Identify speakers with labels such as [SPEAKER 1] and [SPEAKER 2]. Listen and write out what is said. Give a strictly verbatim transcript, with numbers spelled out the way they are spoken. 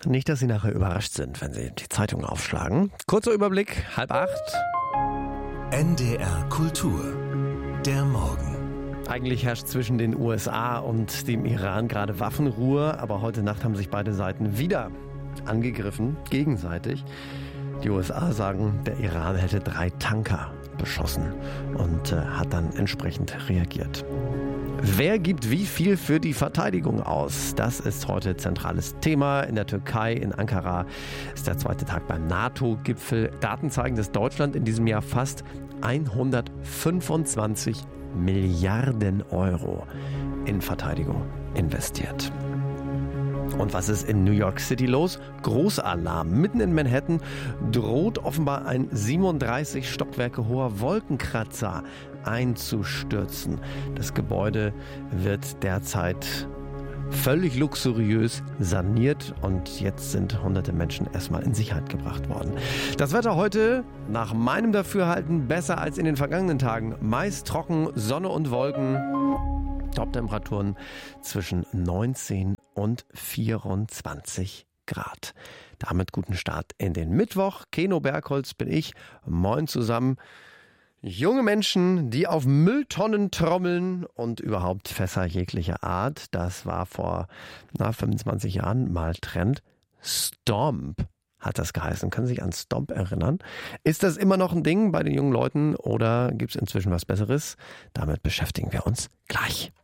[SPEAKER 1] Nicht, dass Sie nachher überrascht sind, wenn Sie die Zeitung aufschlagen. Kurzer Überblick, halb acht.
[SPEAKER 2] N D R Kultur. Der Morgen.
[SPEAKER 1] Eigentlich herrscht zwischen den U S A und dem Iran gerade Waffenruhe, aber heute Nacht haben sich beide Seiten wieder angegriffen, gegenseitig. Die U S A sagen, der Iran hätte drei Tanker beschossen und äh, hat dann entsprechend reagiert. Wer gibt wie viel für die Verteidigung aus? Das ist heute zentrales Thema. In der Türkei, in Ankara, ist der zweite Tag beim NATO-Gipfel. Daten zeigen, dass Deutschland in diesem Jahr fast hundertfünfundzwanzig Milliarden Euro in Verteidigung investiert. Und was ist in New York City los? Großalarm. Mitten in Manhattan droht offenbar ein siebenunddreißig Stockwerke hoher Wolkenkratzer einzustürzen. Das Gebäude wird derzeit völlig luxuriös saniert und jetzt sind hunderte Menschen erstmal in Sicherheit gebracht worden. Das Wetter heute nach meinem Dafürhalten besser als in den vergangenen Tagen. Meist trocken, Sonne und Wolken. Toptemperaturen zwischen neunzehn und vierundzwanzig Grad. Damit guten Start in den Mittwoch. Keno Bergholz bin ich. Moin zusammen. Junge Menschen, die auf Mülltonnen trommeln und überhaupt Fässer jeglicher Art. Das war vor na, fünfundzwanzig Jahren mal Trend. Stomp hat das geheißen. Können Sie sich an Stomp erinnern? Ist das immer noch ein Ding bei den jungen Leuten oder gibt es inzwischen was Besseres? Damit beschäftigen wir uns gleich.